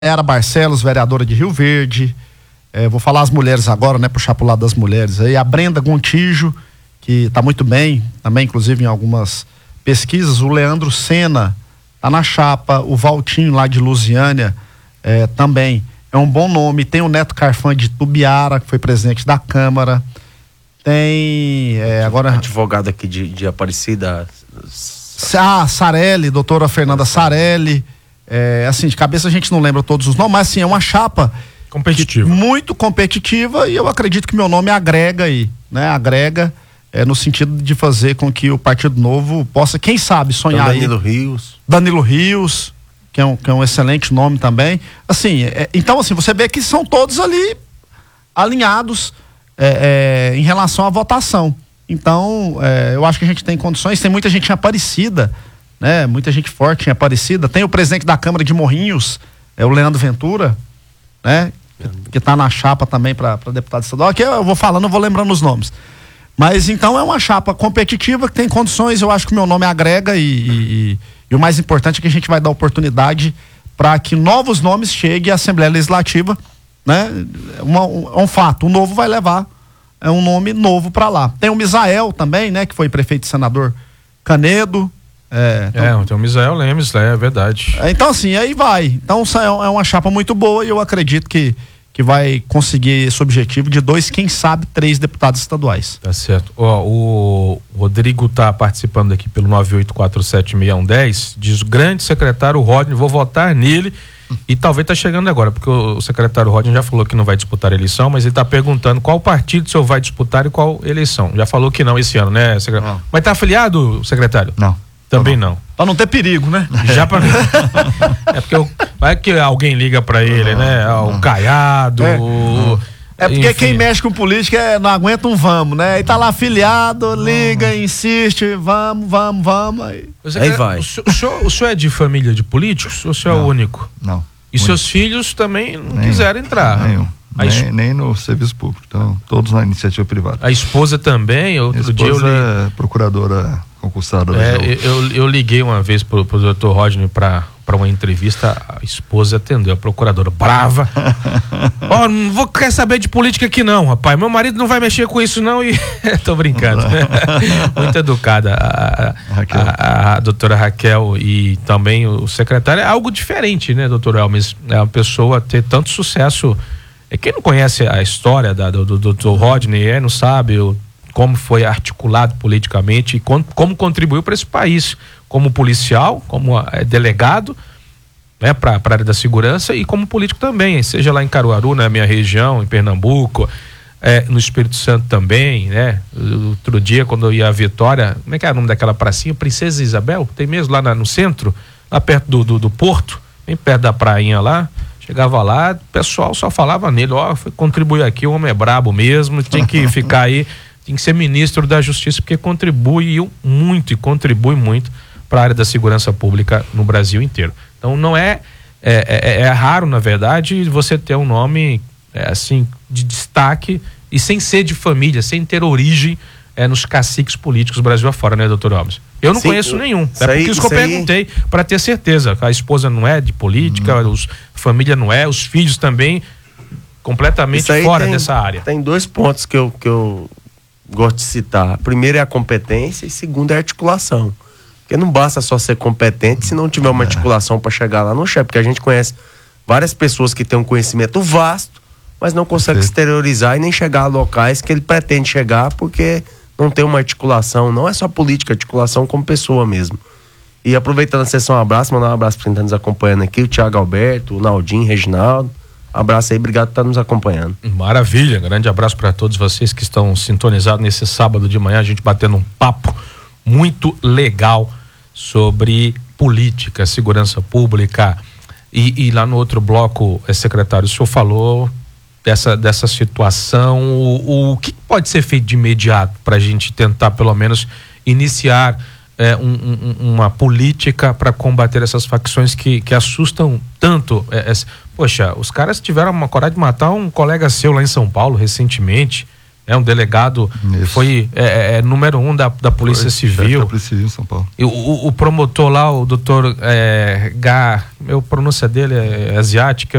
Era Barcelos, vereadora de Rio Verde. Vou falar as mulheres agora, né? Puxar pro lado das mulheres aí. A Brenda Gontijo, que tá muito bem, também, inclusive, em algumas pesquisas. O Leandro Sena tá na chapa. O Valtinho, lá de Lusiânia, também é um bom nome. Tem o Neto Carfan de Tubiara, que foi presidente da Câmara. Tem agora... Advogada aqui de Aparecida. Sarelli, doutora Fernanda Sarelli. Assim, de cabeça a gente não lembra todos os nomes, mas assim, é uma chapa competitiva, muito competitiva, e eu acredito que meu nome agrega aí, né? Agrega no sentido de fazer com que o Partido Novo possa, quem sabe, sonhar aí. Danilo Rios, que é um excelente nome também. Assim, então assim, você vê que são todos ali alinhados em relação à votação. Então, eu acho que a gente tem condições, tem muita gente em Aparecida, né? Muita gente forte em Aparecida. Tem o presidente da Câmara de Morrinhos, o Leandro Ventura, né? Que tá na chapa também para deputado estadual. Aqui eu vou falando, eu vou lembrando os nomes. Mas então é uma chapa competitiva que tem condições. Eu acho que o meu nome agrega e o mais importante é que a gente vai dar oportunidade para que novos nomes cheguem à Assembleia Legislativa, né? É um fato, o novo vai levar um nome novo para lá. Tem o Misael também, né? Que foi prefeito e senador Canedo. Tem o Misael Lemes, é verdade. Então assim, aí vai. Então é uma chapa muito boa e eu acredito que vai conseguir esse objetivo de 2, quem sabe 3 deputados estaduais. Tá certo. O Rodrigo tá participando aqui pelo 98476110, diz: o grande secretário Rodney, vou votar nele. E talvez tá chegando agora, porque o secretário Rodney já falou que não vai disputar a eleição, mas ele tá perguntando qual partido o senhor vai disputar e qual eleição. Já falou que não esse ano, né, secretário? Não. Mas tá afiliado, secretário? Não. Também não. Pra não ter perigo, né? Já pra... porque vai que alguém liga pra ele, né? O Caiado. Porque enfim. Quem mexe com política não aguenta um vamos, né? E tá lá afiliado, liga, insiste, vamos. Aí vai. O senhor é de família de políticos ou o senhor é o único? Não. E seus filhos também não quiseram entrar? Nenhum. Nem no serviço público, então todos na iniciativa privada. A esposa também? Outro dia é procuradora concursada. Eu liguei uma vez pro Dr. Rodney para uma entrevista, a esposa atendeu, a procuradora brava. Não quer saber de política aqui não, rapaz, meu marido não vai mexer com isso não, e tô brincando. Muito educada a doutora Raquel, e também o secretário. É algo diferente, né, doutor Elmes? É uma pessoa ter tanto sucesso. Quem não conhece a história do Dr. Rodney, não sabe como foi articulado politicamente e como contribuiu para esse país, como policial, como delegado, né, para a área da segurança, e como político também, seja lá em Caruaru, na minha região, em Pernambuco, no Espírito Santo também, né? Outro dia, quando eu ia à Vitória, como é que é o nome daquela pracinha? Princesa Isabel? Tem mesmo lá no centro, lá perto do porto, bem perto da prainha lá. Chegava lá, o pessoal só falava nele, contribuir aqui, o homem é brabo mesmo, tem que ficar aí, tem que ser ministro da Justiça, porque contribui muito para a área da segurança pública no Brasil inteiro. Então não é raro, na verdade, você ter um nome assim de destaque e sem ser de família, sem ter origem nos caciques políticos do Brasil afora, né, doutor Alves? Eu não conheço nenhum. Por isso que eu perguntei, para ter certeza. A esposa não é de política, família não é, os filhos também completamente fora dessa área. Tem 2 pontos que eu gosto de citar. Primeiro é a competência e segundo é a articulação. Porque não basta só ser competente se não tiver uma articulação para chegar lá no chefe, porque a gente conhece várias pessoas que têm um conhecimento vasto, mas não conseguem exteriorizar e nem chegar a locais que ele pretende chegar, porque não tem uma articulação, não é só política, articulação como pessoa mesmo. E aproveitando a sessão, mandar um abraço para quem está nos acompanhando aqui, o Thiago Alberto, o Naldinho, Reginaldo. Abraço aí, obrigado por estar nos acompanhando. Maravilha, grande abraço para todos vocês que estão sintonizados nesse sábado de manhã, a gente batendo um papo muito legal sobre política, segurança pública. E lá no outro bloco, secretário, o senhor falou dessa situação, o que pode ser feito de imediato para a gente tentar pelo menos iniciar uma política para combater essas facções que assustam tanto? Poxa, os caras tiveram uma coragem de matar um colega seu lá em São Paulo recentemente, É um delegado, foi número 1 da Polícia Civil. Da Polícia Civil em São Paulo. E o promotor lá, o doutor Gá, a pronúncia dele é asiática.